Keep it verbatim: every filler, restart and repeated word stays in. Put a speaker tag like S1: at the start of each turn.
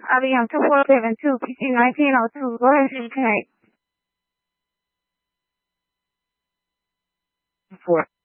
S1: I B M two four seven two, P C nineteen oh two. Go ahead and connect.
S2: Four.